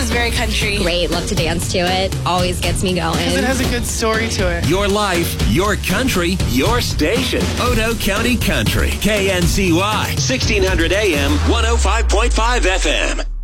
is very country. Great. Love to dance to it. Always gets me going. Because it has a good story to it. Your life, your country, your station. Odo County Country. KNCY. 1600 AM, 105.5 FM.